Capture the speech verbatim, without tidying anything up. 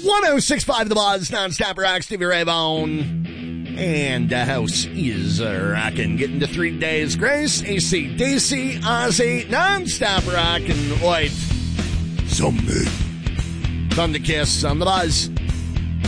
one oh six point five The Buzz, nonstop rock, Stevie Ray Vaughan. And the house is uh, rocking. Getting to three days grace. A C D C, Ozzy, nonstop rocking. Wait. Zombie. Thunderkiss on The Buzz.